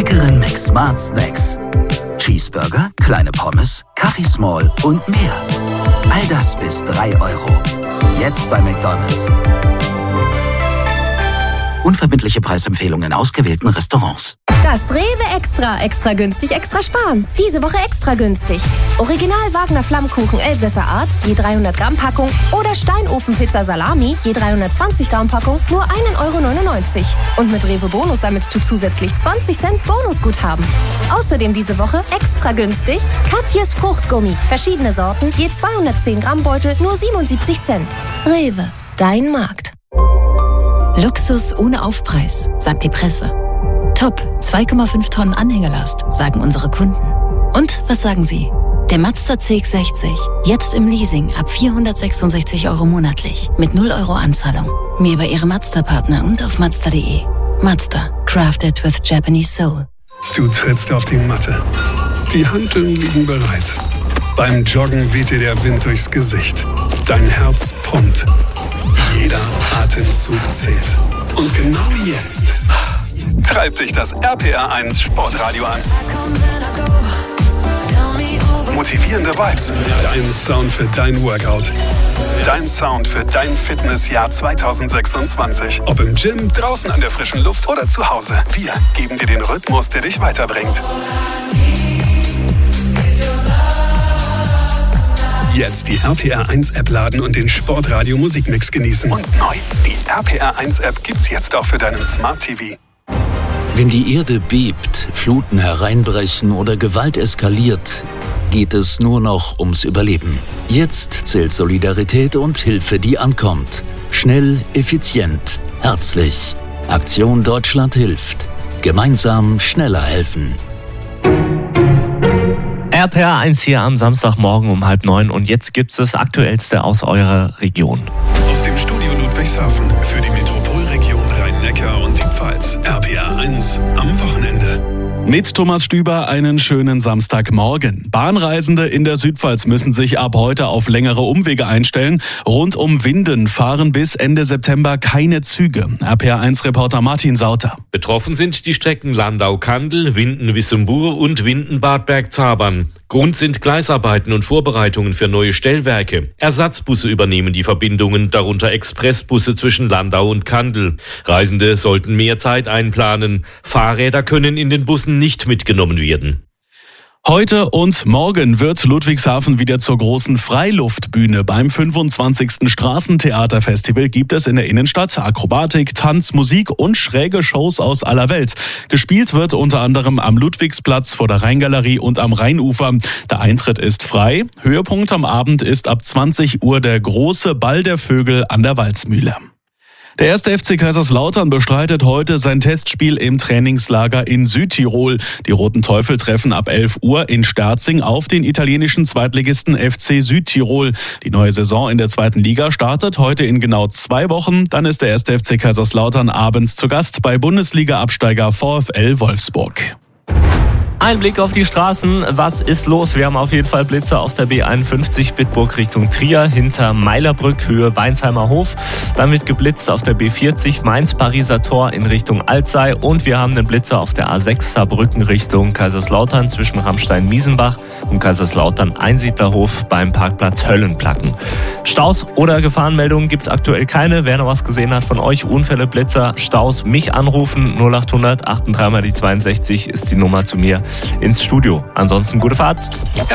leckeren McSmart Snacks. Cheeseburger, kleine Pommes, Kaffee Small und mehr. All das bis 3 €. Jetzt bei McDonald's. Unverbindliche Preisempfehlungen in ausgewählten Restaurants. Das Rewe Extra günstig, extra sparen. Diese Woche extra günstig. Original Wagner Flammkuchen Elsässer Art, je 300 Gramm Packung oder Steinofenpizza Salami, je 320 Gramm Packung, nur 1,99 €. Und mit Rewe Bonus sammelst du zusätzlich 20 Cent Bonusguthaben. Außerdem diese Woche extra günstig Katjes Fruchtgummi. Verschiedene Sorten, je 210 Gramm Beutel, nur 77 Cent. Rewe, dein Markt. Luxus ohne Aufpreis, sagt die Presse. Top, 2,5 Tonnen Anhängerlast, sagen unsere Kunden. Und was sagen Sie? Der Mazda CX-60, jetzt im Leasing ab 466 € monatlich, mit 0 € Anzahlung. Mehr bei Ihrem Mazda-Partner und auf Mazda.de. Mazda, crafted with Japanese soul. Du trittst auf die Matte. Die Hanteln liegen bereit. Beim Joggen weht dir der Wind durchs Gesicht. Dein Herz pumpt. Jeder Atemzug zählt. Und genau jetzt treibt dich das RPR1 Sportradio an. Motivierende Vibes. Dein Sound für dein Workout. Dein Sound für dein Fitnessjahr 2026. Ob im Gym, draußen an der frischen Luft oder zu Hause. Wir geben dir den Rhythmus, der dich weiterbringt. Jetzt die RPR1-App laden und den Sportradio Musikmix genießen. Und neu, die RPR1-App gibt's jetzt auch für deinen Smart TV. Wenn die Erde bebt, Fluten hereinbrechen oder Gewalt eskaliert, geht es nur noch ums Überleben. Jetzt zählt Solidarität und Hilfe, die ankommt. Schnell, effizient, herzlich. Aktion Deutschland hilft. Gemeinsam schneller helfen. RPR1 hier am Samstagmorgen um 8:30 und jetzt gibt's das Aktuellste aus eurer Region. Aus dem Studio Ludwigshafen für die Metropolregion Rhein-Neckar und die Pfalz. RPR1 am Wochenende. Mit Thomas Stüber einen schönen Samstagmorgen. Bahnreisende in der Südpfalz müssen sich ab heute auf längere Umwege einstellen. Rund um Winden fahren bis Ende September keine Züge. RPR1-Reporter Martin Sauter. Betroffen sind die Strecken Landau-Kandel, Winden-Wissembourg und Winden-Bad Bergzabern. Grund sind Gleisarbeiten und Vorbereitungen für neue Stellwerke. Ersatzbusse übernehmen die Verbindungen, darunter Expressbusse zwischen Landau und Kandel. Reisende sollten mehr Zeit einplanen. Fahrräder können in den Bussen nicht mitgenommen werden. Heute und morgen wird Ludwigshafen wieder zur großen Freiluftbühne. Beim 25. Straßentheaterfestival gibt es in der Innenstadt Akrobatik, Tanz, Musik und schräge Shows aus aller Welt. Gespielt wird unter anderem am Ludwigsplatz vor der Rheingalerie und am Rheinufer. Der Eintritt ist frei. Höhepunkt am Abend ist ab 20 Uhr der große Ball der Vögel an der Walzmühle. Der 1. FC Kaiserslautern bestreitet heute sein Testspiel im Trainingslager in Südtirol. Die Roten Teufel treffen ab 11 Uhr in Sterzing auf den italienischen Zweitligisten FC Südtirol. Die neue Saison in der 2. Liga startet heute in genau 2 Wochen. Dann ist der 1. FC Kaiserslautern abends zu Gast bei Bundesliga-Absteiger VfL Wolfsburg. Ein Blick auf die Straßen. Was ist los? Wir haben auf jeden Fall Blitzer auf der B51 Bitburg Richtung Trier, hinter Meilerbrück, Höhe Weinsheimer Hof. Dann wird geblitzt auf der B40 Mainz-Pariser Tor in Richtung Alzey. Und wir haben einen Blitzer auf der A6 Saarbrücken Richtung Kaiserslautern zwischen Ramstein-Miesenbach und Kaiserslautern-Einsiedlerhof beim Parkplatz Höllenplatten. Staus oder Gefahrenmeldungen gibt's aktuell keine. Wer noch was gesehen hat von euch, Unfälle, Blitzer, Staus, mich anrufen. 0800 83 mal die 62 ist die Nummer zu mir ins Studio. Ansonsten gute Fahrt.